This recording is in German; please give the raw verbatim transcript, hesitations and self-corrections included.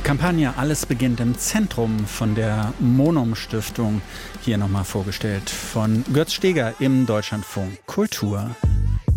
Kampagne Alles beginnt im Zentrum von der Monum Stiftung. Hier nochmal vorgestellt von Götz Steger im Deutschlandfunk Kultur.